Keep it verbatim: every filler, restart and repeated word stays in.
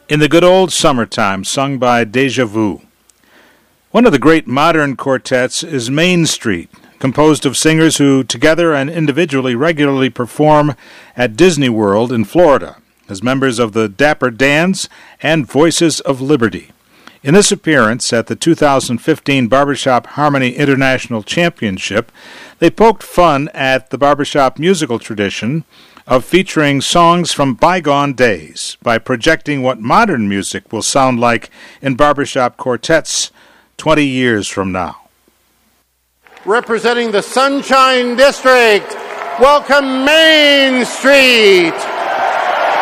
In the Good Old Summertime, sung by Deja Vu. One of the great modern quartets is Main Street, composed of singers who, together and individually, regularly perform at Disney World in Florida as members of the Dapper Dans and Voices of Liberty. In this appearance at the two thousand fifteen Barbershop Harmony International Championship, they poked fun at the barbershop musical tradition of featuring songs from bygone days by projecting what modern music will sound like in barbershop quartets twenty years from now. Representing the Sunshine District, welcome Main Street.